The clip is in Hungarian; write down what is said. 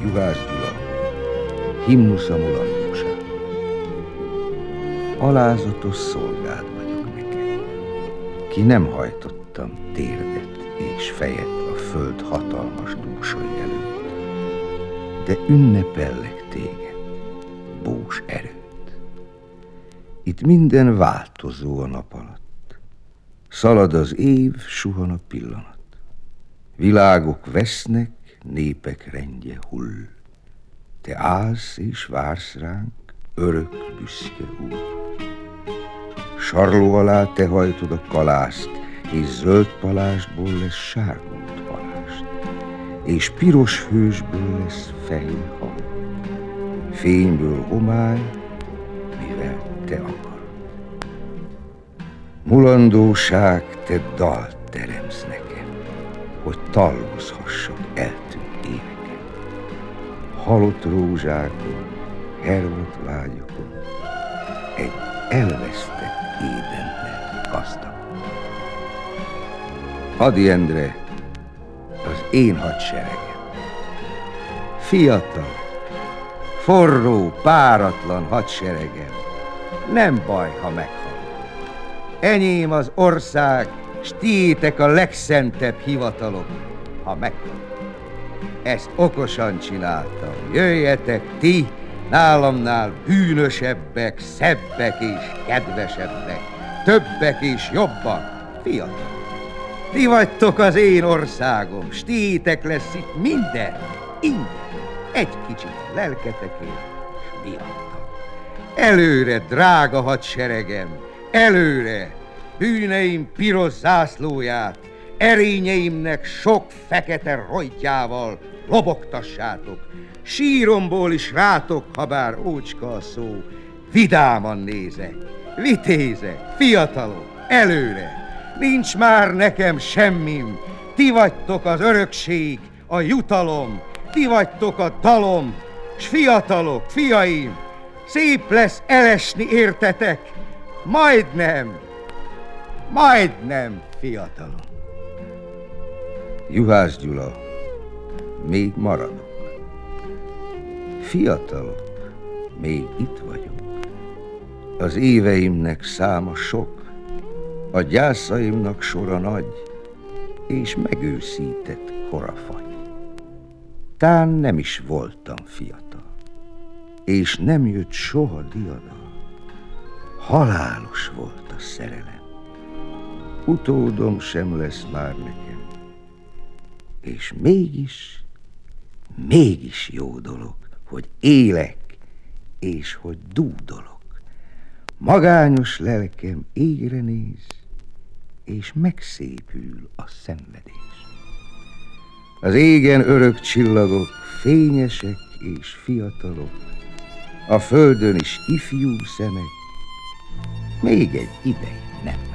Juhász Gyula, himnusz a mulandóság. Alázatos szolgád vagyok neked, ki nem hajtottam térdet és fejet a föld hatalmas dúsai előtt, de ünnepellek téged, bús erőt. Itt minden változó a nap alatt, szalad az év, suhan a pillanat. Világok vesznek, népek rendje hull. Te állsz és vársz ránk, örök büszke úr. Sarló alá te hajtod a kalászt, és zöld palástból lesz sárgult palást, és piros hősből lesz fehér hal. Fényből homály, mivel te akarod. Mulandóság, te dalt teremsz nekem, hogy tallózhassak eltűnt éveken. Halott rózsákon, hervadt vágyakon, egy elvesztett Édennel gazdag. Ady Endre, az én hadseregem. Fiatal, forró, páratlan hadseregem. Nem baj, ha meghal. Enyém az ország, s tiétek a legszentebb hivatalok, ha meghal. Ezt okosan csináltam. Jöjjetek ti, nálamnál bűnösebbek, szebbek és kedvesebbek, többek és jobbak, fiatal. Ti vagytok az én országom, s tiétek lesz itt minden, ingyen, egy kicsit lelketekért, s miattam. Előre, drága hadseregem, előre, bűneim piros zászlóját, erényeimnek sok fekete rojtjával lobogtassátok. Síromból is rátok, ha bár ócska a szó, vidáman nézek, vitézek, fiatalok, előre. Nincs már nekem semmim, ti vagytok az örökség, a jutalom, ti vagytok a dalom, s fiatalok, fiaim, szép lesz elesni értetek, majdnem, fiatalok. Juhász Gyula, még maradok. Fiatalok, még itt vagyok. Az éveimnek száma sok, a gyászaimnak sora nagy, és megőszített korafagy. Tán nem is voltam fiatal, és nem jött soha diadal. Halálos volt a szerelem, utódom sem lesz már nekem, és mégis jó dolog, hogy élek, és hogy dúdolok. Magányos lelkem égre néz, és megszépül a szenvedés. Az égen örök csillagok, fényesek és fiatalok, a földön is ifjú szemek, még egy ideig nem